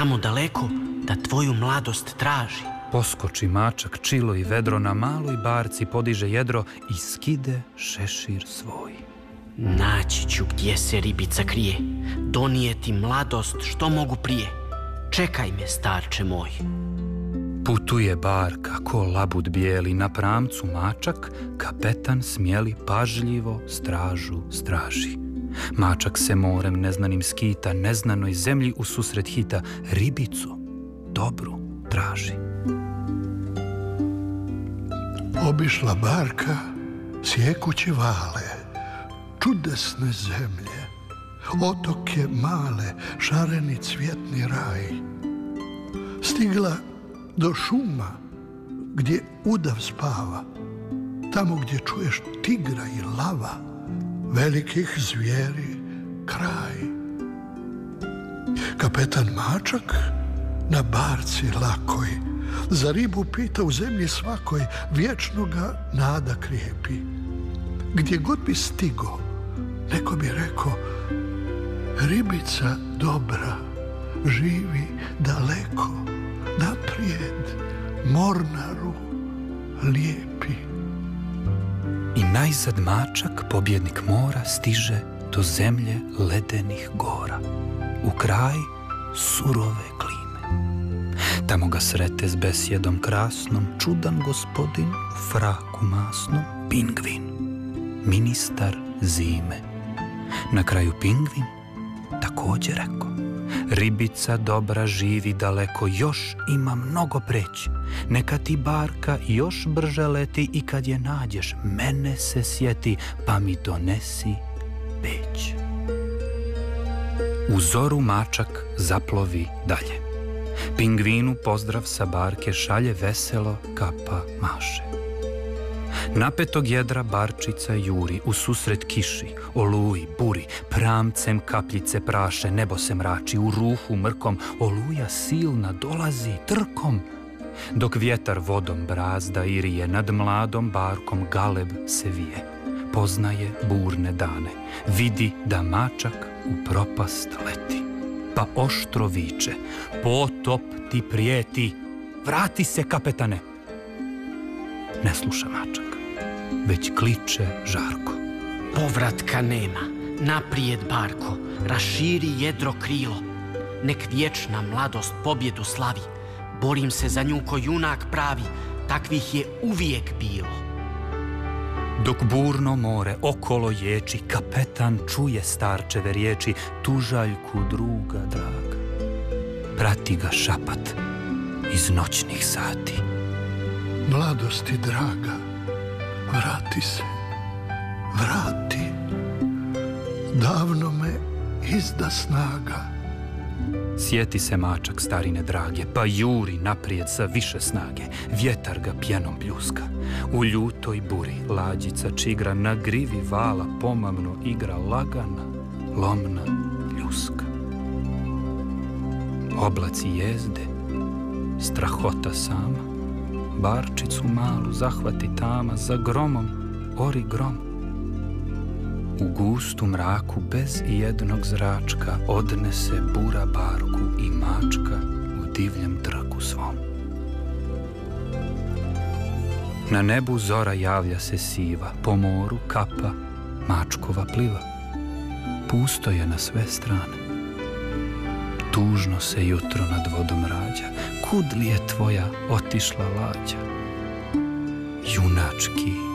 tamo daleko da tvoju mladost traži. Poskoči mačak čilo i vedro, na maloj barci podiže jedro i skide šešir svoj. Naći ću gdje se ribica krije, donijeti mladost što mogu prije. Čekaj me, starče moj. Putuje barka ko labud bijeli, na pramcu mačak, kapetan smjeli pažljivo stražu straži. Mačak se morem neznanim skita, neznanoj zemlji u susret hita, ribicu dobru traži. Obišla barka sjekući vale, čudesne zemlje, otoke male, šareni cvjetni raj. Stigla do šuma gdje udav spava, tamo gdje čuješ tigra i lava, velikih zvijeri kraj. Kapetan mačak na barci lakoj za ribu pita u zemlji svakoj, vječno ga nada krijepi. Gdje god bi stigo, neko bi rekao, ribica dobra živi daleko, naprijed mornaru lijepi. I najzad mačak, pobjednik mora, stiže do zemlje ledenih gora, u kraj surove klime. Tamo ga srete s besjedom krasnom, čudan gospodin u fraku masnom, pingvin, ministar zime. Na kraju pingvin također reko, ribica dobra živi daleko, još ima mnogo preći. Neka ti barka još brže leti i kad je nađeš, mene se sjeti, pa mi donesi peć. U zoru mačak zaplovi dalje. Pingvinu pozdrav sa barke šalje, veselo kapa maše. Napetog jedra barčica juri, u susret kiši, oluji, buri, pramcem kapljice praše, nebo se mrači, u ruhu mrkom, oluja silna dolazi trkom. Dok vjetar vodom brazda i rije, nad mladom barkom galeb se vije. Poznaje burne dane, vidi da mačak u propast leti. Pa oštro viče, potop ti prijeti, vrati se, kapetane. Ne sluša mačak, već kliče žarko. Povratka nema, naprijed barko, raširi jedro krilo. Nek vječna mladost pobjedu slavi, borim se za nju ko junak pravi, takvih je uvijek bilo. Dok burno more okolo ječi, kapetan čuje starčeve riječi, tužaljku druga draga. Prati ga šapat iz noćnih sati. Mladosti draga, vrati se, vrati. Davno me izda snaga. Sjeti se mačak starine drage, pa juri naprijed sa više snage. Vjetar ga pjenom pljuska. U ljutoj buri lađica čigra, na grivi vala pomamno igra, lagana, lomna ljuska. Oblaci jezde, strahota sama, barčicu malu zahvati tama, za gromom ori grom. U gustu mraku bez ijednog zračka odnese bura barku i mačka u divljem trku svom. Na nebu zora javlja se siva, po moru kapa mačkova pliva. Pusto je na sve strane. Tužno se jutro nad vodom rađa, kud li je tvoja otišla lađa? Junački